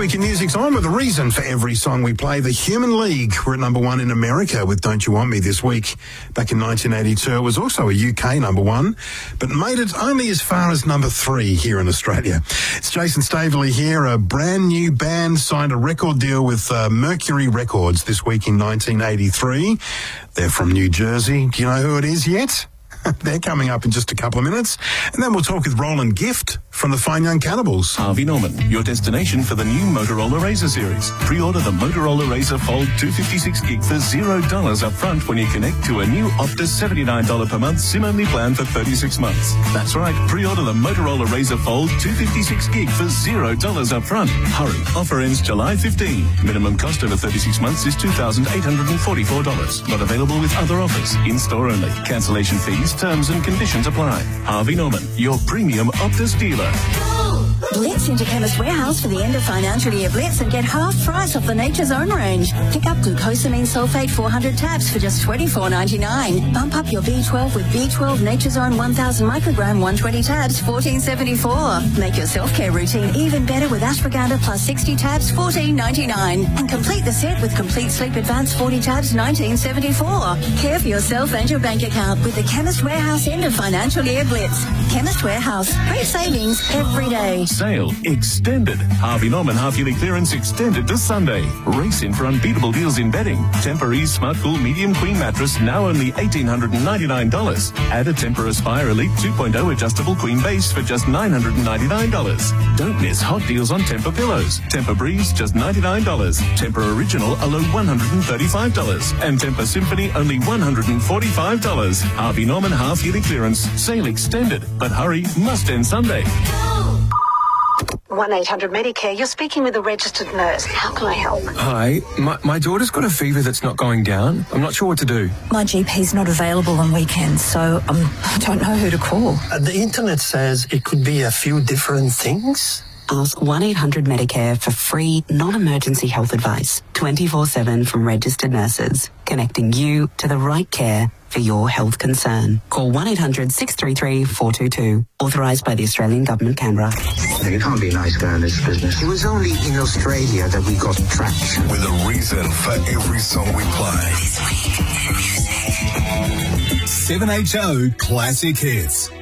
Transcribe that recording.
Week in Music's on with a reason for every song we play. The Human League were at number one in America with Don't You Want Me this week. Back in 1982, it was also a UK number one, but made it only as far as number 3 here in Australia. It's Jason Staveley here. A brand new band signed a record deal with Mercury Records this week in 1983. They're from New Jersey. Do you know who it is yet? They're coming up in just a couple of minutes. And then we'll talk with Roland Gift from the Fine Young Cannibals. Harvey Norman, your destination for the new Motorola Razr series. Pre-order the Motorola Razr Fold 256 gig for $0 up front when you connect to a new Optus $79 per month SIM-only plan for 36 months. That's right, pre-order the Motorola Razr Fold 256 gig for $0 up front. Hurry, offer ends July 15. Minimum cost over 36 months is $2,844. Not available with other offers. In-store only. Cancellation fees, terms and conditions apply. Harvey Norman, your premium Optus dealer. Blitz into Chemist Warehouse for the end of financial year Blitz and get half price off the Nature's Own range. Pick up glucosamine sulfate 400 tabs for just $24.99. Bump up your B12 with B12 Nature's Own 1000 microgram 120 tabs, $14.74. Make your self-care routine even better with ashwagandha plus 60 tabs, $14.99. And complete the set with Complete Sleep Advance 40 tabs, $19.74. Care for yourself and your bank account with the Chemist Warehouse end of financial year Blitz. Chemist Warehouse, great savings every day. Sale extended. Harvey Norman half-yearly clearance extended to Sunday. Race in for unbeatable deals in bedding. Tempur-Ease Smart Cool Medium Queen Mattress now only $1,899. Add a Tempur Aspire Elite 2.0 adjustable queen base for just $999. Don't miss hot deals on Tempur pillows. Tempur Breeze just $99. Tempur Original a low $135. And Tempur Symphony only $145. Harvey Norman half-yearly clearance. Sale extended. But hurry, must end Sunday. 1-800-MEDICARE. You're speaking with a registered nurse. How can I help? Hi, my daughter's got a fever that's not going down. I'm not sure what to do. My GP's not available on weekends, so I don't know who to call. The internet says it could be a few different things. Ask 1-800-MEDICARE for free, non-emergency health advice, 24/7 from registered nurses, connecting you to the right care for your health concern. Call 1-800-633-422. Authorised by the Australian Government, Canberra. You can't be a nice guy in this business. It was only in Australia that we got traction. With a reason for every song we play. This week in music. 7HO Classic Hits.